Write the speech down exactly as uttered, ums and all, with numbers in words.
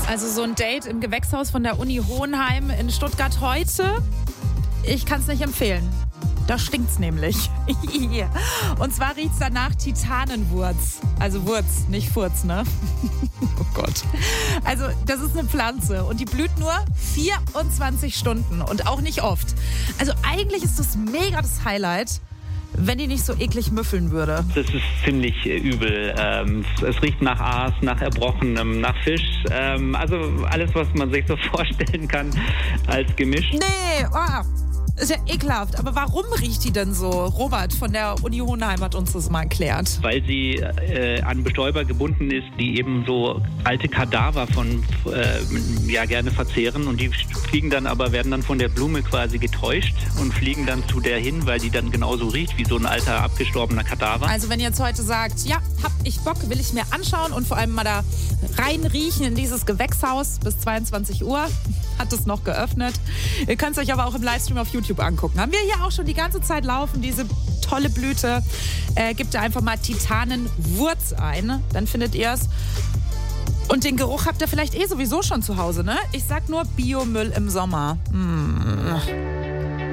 Also so ein Date im Gewächshaus von der Uni Hohenheim in Stuttgart heute, ich kann es nicht empfehlen. Da stinkt's nämlich. Und zwar riecht's danach Titanenwurz. Also Wurz, nicht Furz, ne? Oh Gott. Also das ist eine Pflanze und die blüht nur vierundzwanzig Stunden und auch nicht oft. Also eigentlich ist das mega das Highlight, wenn die nicht so eklig müffeln würde. Das ist ziemlich äh, übel. Ähm, es riecht nach Aas, nach Erbrochenem, nach Fisch. Ähm, also alles, was man sich so vorstellen kann als Gemisch. Nee, oh, ist ja ekelhaft. Aber warum riecht die denn so? Robert von der Uni Hohenheim hat uns das mal erklärt. Weil sie äh, an Bestäuber gebunden ist, die eben so alte Kadaver von äh, ja gerne verzehren und die fliegen dann aber, werden dann von der Blume quasi getäuscht und fliegen dann zu der hin, weil die dann genauso riecht wie so ein alter abgestorbener Kadaver. Also wenn ihr jetzt heute sagt, ja, hab ich Bock, will ich mir anschauen und vor allem mal da reinriechen in dieses Gewächshaus bis zweiundzwanzig Uhr, hat es noch geöffnet. Ihr könnt es euch aber auch im Livestream auf YouTube angucken. Haben wir hier auch schon die ganze Zeit laufen, diese tolle Blüte. Äh, gebt ihr einfach mal Titanenwurz ein, dann findet ihr es. Und den Geruch habt ihr vielleicht eh sowieso schon zu Hause, ne? Ich sag nur Biomüll im Sommer. Mm.